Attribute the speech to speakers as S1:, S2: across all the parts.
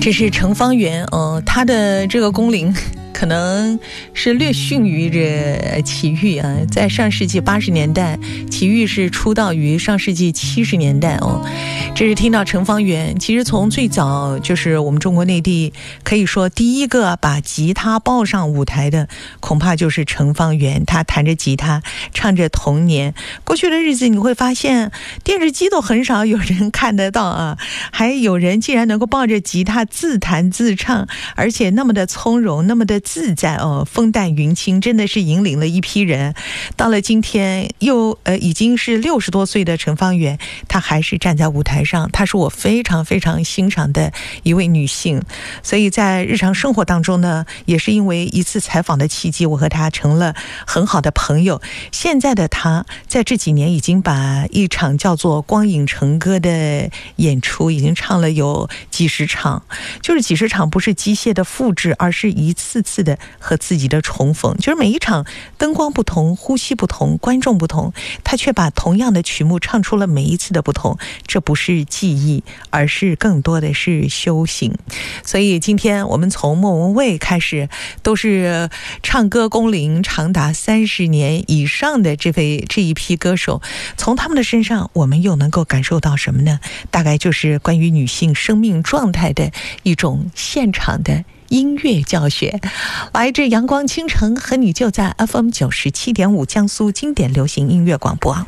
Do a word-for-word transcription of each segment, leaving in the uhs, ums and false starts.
S1: 这是程方圆，呃，他的这个工龄可能是略逊于这齐豫啊，在上世纪八十年代，齐豫是出道于上世纪七十年代哦。这是听到程方圆，其实从最早就是我们中国内地可以说第一个把吉他抱上舞台的，恐怕就是程方圆。他弹着吉他，唱着《童年》。过去的日子你会发现，电视机都很少有人看得到啊，还有人竟然能够抱着吉他自弹自唱，而且那么的从容，那么的自在哦，风淡云轻，真的是引领了一批人。到了今天，又呃已经是六十多岁的程方圆，她还是站在舞台上，她是我非常非常欣赏的一位女性。所以在日常生活当中呢，也是因为一次采访的契机，我和她成了很好的朋友。现在的她在这几年已经把一场叫做《光影成歌》的演出已经唱了有几十场，就是几十场不是机械的复制，而是一次次的和自己的重逢，就是每一场灯光不同，呼吸不同，观众不同，他却把同样的曲目唱出了每一次的不同。这不是记忆，而是更多的是修行。所以今天我们从莫文蔚开始，都是唱歌工龄长达三十年以上的这位这一批歌手，从他们的身上我们又能够感受到什么呢？大概就是关于女性生命状态的一种现场的音乐教学。来自阳光倾城，和你就在 F M 九十七点五 江苏经典流行音乐广播。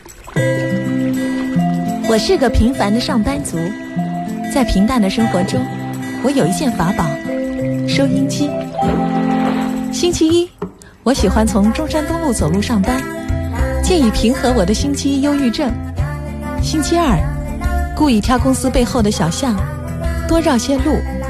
S2: 我是个平凡的上班族，在平淡的生活中，我有一件法宝——收音机。星期一，我喜欢从中山东路走路上班，借以平和我的星期一忧郁症。星期二，故意挑公司背后的小巷，多绕些路，